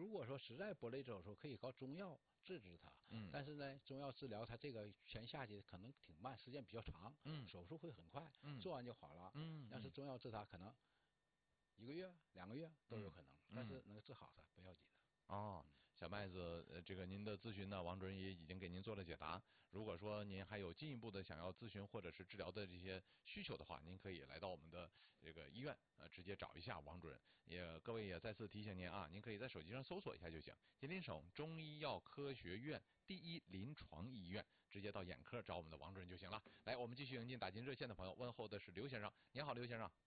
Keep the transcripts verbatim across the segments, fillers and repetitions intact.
果说实在不累走的时候，可以靠中药治治它。 嗯。 但是呢，中药治疗它这个全下去可能挺慢，时间比较长。 嗯。 手术会很快。 嗯。 做完就好了。 嗯。 要是中药治它，可能一个月、两个月都有可能， 嗯、 但是能治好它不要紧的。 哦，小麦子，呃，这个您的咨询呢，王主任也已经给您做了解答。如果说您还有进一步的想要咨询或者是治疗的这些需求的话，您可以来到我们的这个医院，呃，直接找一下王主任。也各位也再次提醒您啊，您可以在手机上搜索一下就行，吉林省中医药科学院第一临床医院，直接到眼科找我们的王主任就行了。来，我们继续迎进打进热线的朋友，问候的是刘先生。您好，刘先生。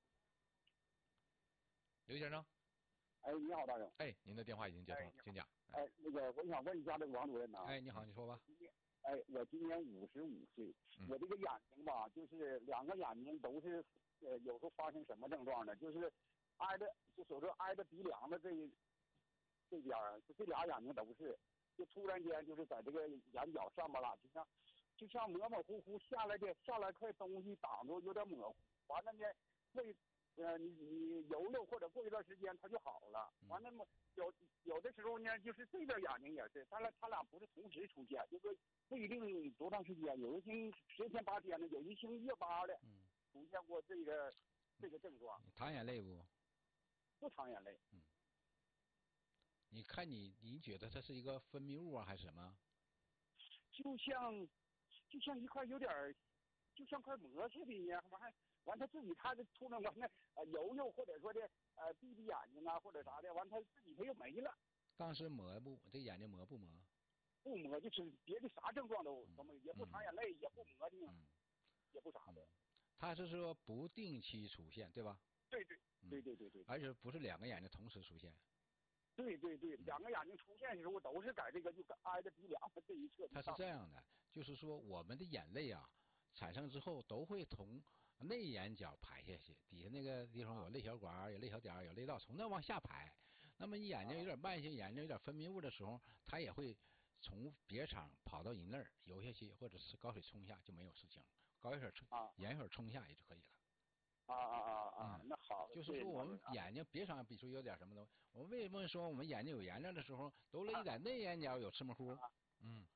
刘先生。 哎，你好，大勇。 哎，您的电话已经接通了，请讲。 哎，那个我想问一下这个王主任呢。 哎，你好，你说吧。 哎，我今年五十五岁， 嗯、 我这个眼睛吧，就是两个眼睛都是，呃，有时候发生什么症状呢？就是挨着，就所说挨着鼻梁的这这边，就这俩眼睛都是，就突然间就是在这个眼角上巴啦，就像就像模模糊糊下来的下来块东西挡住，有点模糊。完了呢，会。呃，你你游游或者过一段时间它就好了。完了嘛，有有的时候呢，就是这边眼睛也是，他俩他俩不是同时出现，就是不一定多长时间，有一星十天八天的，有一星月八的， 嗯， 出现过这个这个症状。 淌眼泪不？ 不淌眼泪。 嗯。你看你你觉得它是一个分泌物啊，还是什么？ 就像就像一块有点，就像块膜似的呢，完还。完，他自己他的突然完了，呃，游游或者说的呃闭闭眼睛啊，或者啥的，完他自己他又没了。 当时磨不？这眼睛磨不磨？ 不磨，就是别的啥症状都都没，也不淌眼泪，也不磨的， 嗯， 也不啥的。 他是说不定期出现，对吧？ 对对对对对对。 而且不是两个眼睛同时出现。 对对对，两个眼睛出现的时候都是在这个就挨着鼻梁的这一侧。 它是这样的，就是说我们的眼泪啊产生之后都会从内眼角排下去，底下那个地方有泪小管，有泪小点，有泪道，从那往下排。那么你眼睛有点慢性眼睛有点分泌物的时候，它也会从别场跑到你那儿游下去，或者是高水冲一下就没有事情，高水冲啊， 盐水冲一下也就可以了。 啊啊啊啊！ 嗯、 那好， 就是说我们眼睛别场，比如说有点什么东西，我们为什么说我们眼睛有炎症的时候，都勒在内眼角有赤模糊？ 嗯，